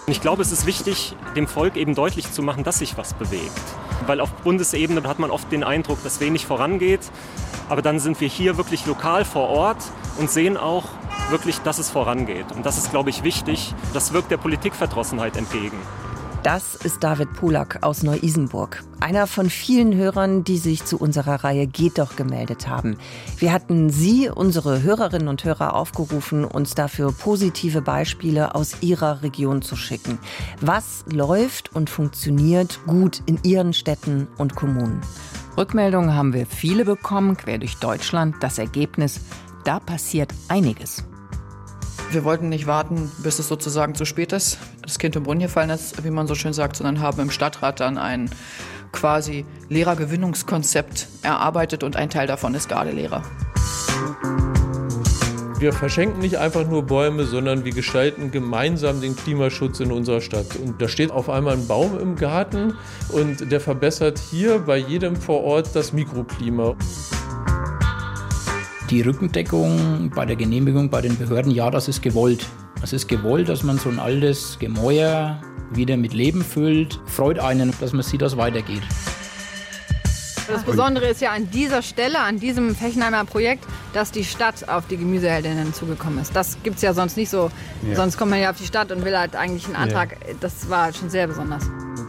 Und ich glaube, es ist wichtig, dem Volk eben deutlich zu machen, dass sich was bewegt. Weil auf Bundesebene hat man oft den Eindruck, dass wenig vorangeht. Aber dann sind wir hier wirklich lokal vor Ort und sehen auch wirklich, dass es vorangeht. Und das ist, glaube ich, wichtig. Das wirkt der Politikverdrossenheit entgegen. Das ist David Polak aus Neu-Isenburg. Einer von vielen Hörern, die sich zu unserer Reihe Geht doch gemeldet haben. Wir hatten Sie, unsere Hörerinnen und Hörer, aufgerufen, uns dafür positive Beispiele aus Ihrer Region zu schicken. Was läuft und funktioniert gut in Ihren Städten und Kommunen? Rückmeldungen haben wir viele bekommen, quer durch Deutschland. Das Ergebnis, da passiert einiges. Wir wollten nicht warten, bis es sozusagen zu spät ist, das Kind im Brunnen gefallen ist, wie man so schön sagt, sondern haben im Stadtrat dann ein quasi Lehrergewinnungskonzept erarbeitet und ein Teil davon ist Gardelehrer. Wir verschenken nicht einfach nur Bäume, sondern wir gestalten gemeinsam den Klimaschutz in unserer Stadt. Und da steht auf einmal ein Baum im Garten und der verbessert hier bei jedem vor Ort das Mikroklima. Die Rückendeckung bei der Genehmigung bei den Behörden, ja, das ist gewollt. Es ist gewollt, dass man so ein altes Gemäuer wieder mit Leben füllt. Freut einen, dass man sieht, dass es weitergeht. Das Besondere ist ja an dieser Stelle, an diesem Fechenheimer Projekt, dass die Stadt auf die Gemüseheldinnen zugekommen ist. Das gibt es ja sonst nicht so. Ja. Sonst kommt man ja auf die Stadt und will halt eigentlich einen Antrag. Ja. Das war schon sehr besonders.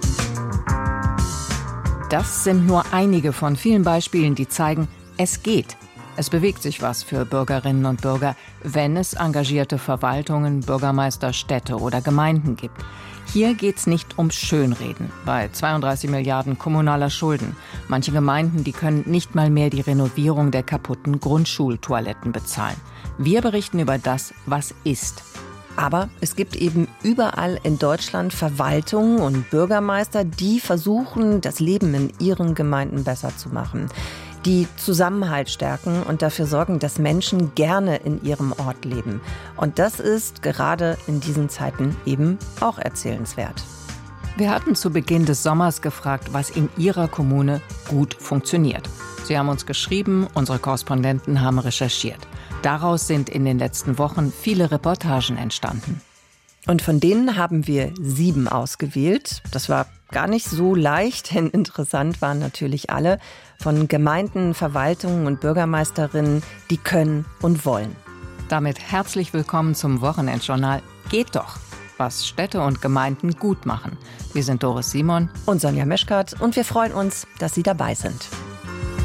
Das sind nur einige von vielen Beispielen, die zeigen, es geht. Es bewegt sich was für Bürgerinnen und Bürger, wenn es engagierte Verwaltungen, Bürgermeister, Städte oder Gemeinden gibt. Hier geht's nicht ums Schönreden bei 32 Milliarden kommunaler Schulden. Manche Gemeinden, die können nicht mal mehr die Renovierung der kaputten Grundschultoiletten bezahlen. Wir berichten über das, was ist. Aber es gibt eben überall in Deutschland Verwaltungen und Bürgermeister, die versuchen, das Leben in ihren Gemeinden besser zu machen. Die Zusammenhalt stärken und dafür sorgen, dass Menschen gerne in ihrem Ort leben. Und das ist gerade in diesen Zeiten eben auch erzählenswert. Wir hatten zu Beginn des Sommers gefragt, was in Ihrer Kommune gut funktioniert. Sie haben uns geschrieben, unsere Korrespondenten haben recherchiert. Daraus sind in den letzten Wochen viele Reportagen entstanden. Und von denen haben wir 7 ausgewählt. Das war gar nicht so leicht, denn interessant waren natürlich alle. Von Gemeinden, Verwaltungen und Bürgermeisterinnen, die können und wollen. Damit herzlich willkommen zum Wochenendjournal Geht doch, was Städte und Gemeinden gut machen. Wir sind Doris Simon und Sonja Meschkat und wir freuen uns, dass Sie dabei sind.